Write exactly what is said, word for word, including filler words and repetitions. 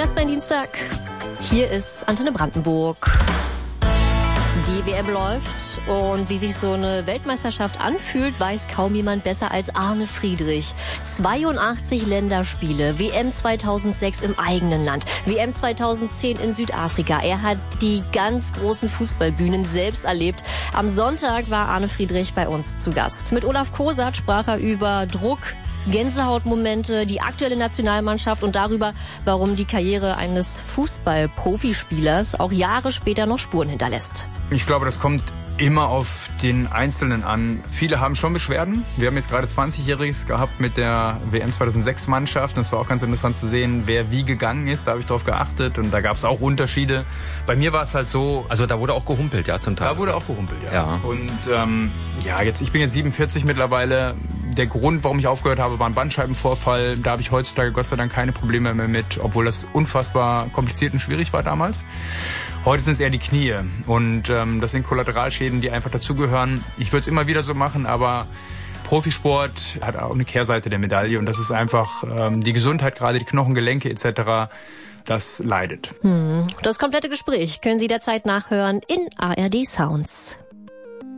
Stress beim Dienstag. Hier ist Antenne Brandenburg. Die W M läuft und wie sich so eine Weltmeisterschaft anfühlt, weiß kaum jemand besser als Arne Friedrich. zweiundachtzig Länderspiele, W M zweitausendsechs im eigenen Land, W M zweitausendzehn in Südafrika. Er hat die ganz großen Fußballbühnen selbst erlebt. Am Sonntag war Arne Friedrich bei uns zu Gast. Mit Olaf Kosat sprach er über Druck, Gänsehautmomente, die aktuelle Nationalmannschaft und darüber, warum die Karriere eines Fußball-Profispielers auch Jahre später noch Spuren hinterlässt. Ich glaube, das kommt immer auf den Einzelnen an. Viele haben schon Beschwerden. Wir haben jetzt gerade zwanzigjähriges gehabt mit der W M zweitausendsechs Mannschaft. Das war auch ganz interessant zu sehen, wer wie gegangen ist. Da habe ich drauf geachtet und da gab es auch Unterschiede. Bei mir war es halt so... Also da wurde auch gehumpelt, ja, zum Teil. Da wurde auch gehumpelt, ja. ja. Und ähm, ja, jetzt ich bin jetzt siebenundvierzig mittlerweile. Der Grund, warum ich aufgehört habe, war ein Bandscheibenvorfall. Da habe ich heutzutage Gott sei Dank keine Probleme mehr mit, obwohl das unfassbar kompliziert und schwierig war damals. Heute sind es eher die Knie und ähm, das sind Kollateralschäden, die einfach dazugehören. Ich würde es immer wieder so machen, aber Profisport hat auch eine Kehrseite der Medaille und das ist einfach ähm, die Gesundheit, gerade die Knochengelenke et cetera, das leidet. Hm. Das komplette Gespräch können Sie derzeit nachhören in A R D Sounds.